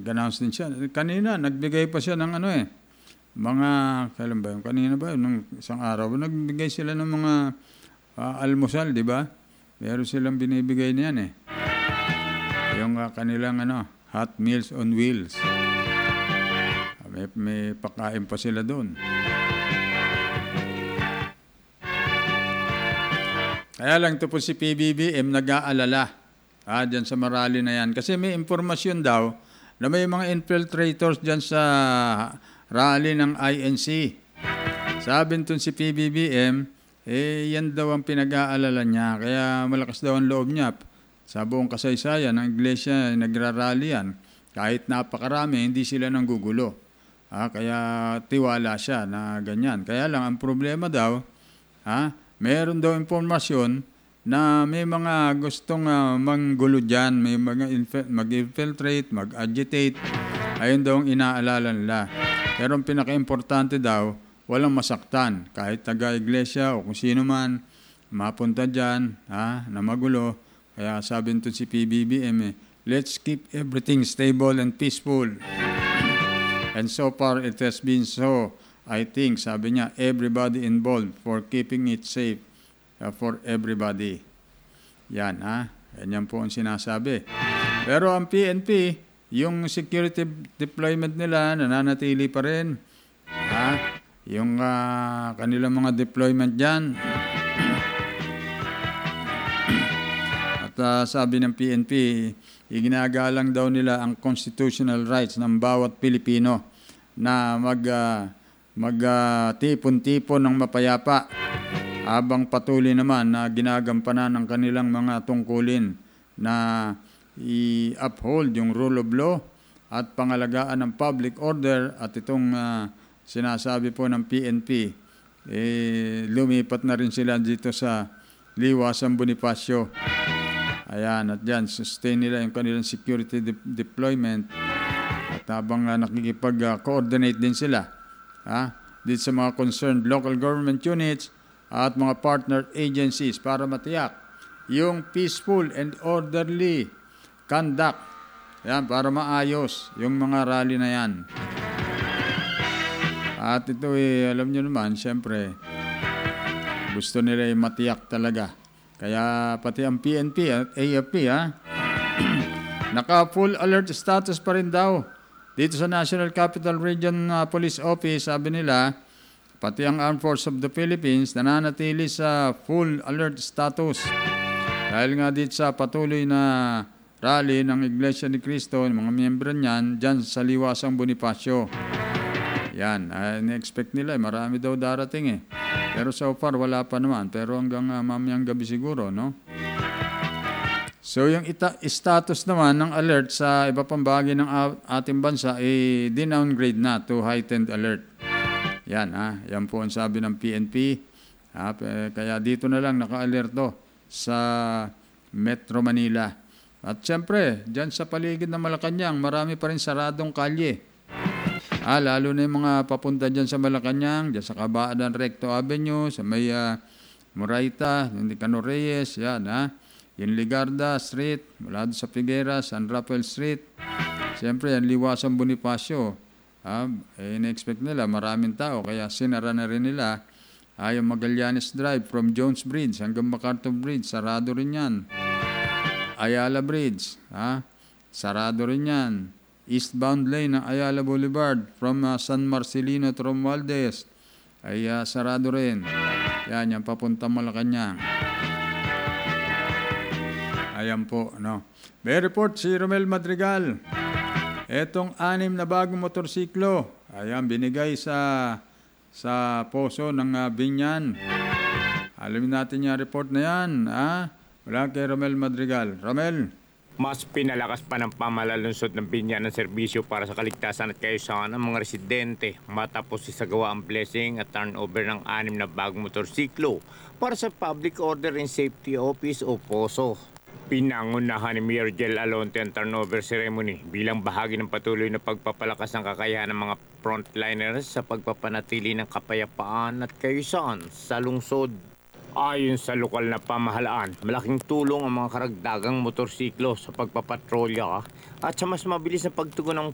nag-announce din siya. Kanina, nagbigay pa siya ng ano eh. Mga, kailan ba yun? Kanina ba yun? Nung isang araw, nagbigay sila ng mga almusal, di ba? Meron silang binibigay niyan eh. Yung kanilang hot meals on wheels. May pakain pa sila doon. Kaya lang ito po si PBBM nag-aalala dyan sa marali na yan. Kasi may impormasyon daw na may mga infiltrators dyan sa rally ng INC. Sabi nito si PBBM, yan daw ang pinag-aalala niya. Kaya malakas daw ang loob niya. Sa buong kasaysayan ng iglesia, nagrarally yan. Kahit napakarami, hindi sila nanggugulo. Kaya tiwala siya na ganyan. Kaya lang, ang problema daw, meron daw impormasyon na may mga gustong manggulo dyan, may mga mag-infiltrate, mag-agitate. Ayun daw ang inaalala nila. Pero ang pinaka-importante daw, walang masaktan. Kahit taga-iglesia o kung sino man, mapunta dyan, na magulo. Kaya sabi nito si PBBM, let's keep everything stable and peaceful. And so far, it has been so. I think, sabi niya, everybody involved for keeping it safe for everybody. Yan, Ganyan po ang sinasabi. Pero ang PNP, yung security deployment nila, nananatili pa rin. Yung kanilang mga deployment dyan. At sabi ng PNP, iginagalang daw nila ang constitutional rights ng bawat Pilipino na magtipon-tipon ng mapayapa habang patuloy naman na ginagampanan ng kanilang mga tungkulin na i-uphold yung rule of law at pangalagaan ng public order. At itong sinasabi po ng PNP, lumipat na rin sila dito sa Liwasang Bonifacio. Ayan, at dyan, sustain nila yung kanilang security deployment at habang nakikipag-coordinate din sila dito sa mga concerned local government units at mga partner agencies para matiyak yung peaceful and orderly conduct. Ayan, para maayos yung mga rally na yan. At ito alam nyo naman, siyempre, gusto nila yung matiyak talaga. Kaya pati ang PNP at AFP naka-full alert status pa rin daw. Dito sa National Capital Region Police Office, sabi nila, pati ang Armed Forces of the Philippines nananatili sa full alert status. Dahil nga dito sa patuloy na rally ng Iglesia ni Cristo, mga miyembro niyan, dyan sa Liwasang Bonifacio. Yan, in-expect nila, marami daw darating Pero so far, wala pa naman. Pero hanggang mamayang gabi siguro, no? So, yung status naman ng alert sa iba pang bahagi ng ating bansa, dinowngrade na to heightened alert. Yan, yan po ang sabi ng PNP. Kaya dito na lang naka-alerto sa Metro Manila. At siyempre, dyan sa paligid ng Malacanang, marami pa rin saradong kalye. Lalo na yung mga papunta dyan sa Malacanang, dyan sa Cabaadan Recto Avenue, sa may Moraita, yung Nicano Reyes, yan yung Ligarda Street, mula doon sa Figueras, San Rafael Street. Siyempre, yan Liwasang Bonifacio. In-expect nila, maraming tao, kaya sinara na rin nila. Yung Magallanes Drive from Jones Bridge hanggang MacArthur Bridge, sarado rin yan. Ayala Bridge, sarado rin yan. Eastbound lane ng Ayala Boulevard from San Marcelino to Romualdez ay sarado rin. Yan papunta Malacanang. Ayan po, May report si Romel Madrigal. Etong 6 na bagong motorsiklo, binigay sa poso ng Binyan. Alamin natin yung report na yan, Wala kay Romel Madrigal. Romel. Mas pinalakas pa ng pamalalunsod ng Binyan ng serbisyo para sa kaligtasan at kaayusan ng mga residente matapos isagawa ang blessing at turnover ng 6 na bagong motorsiklo para sa Public Order and Safety Office o POSO. Pinangunahan ni Mayor Jel Alonte ang turnover ceremony bilang bahagi ng patuloy na pagpapalakas ng kakayahan ng mga frontliners sa pagpapanatili ng kapayapaan at kaayusan sa lungsod. Ayon sa lokal na pamahalaan, malaking tulong ang mga karagdagang motorsiklo sa pagpapatrolya at sa mas mabilis na pagtugon ng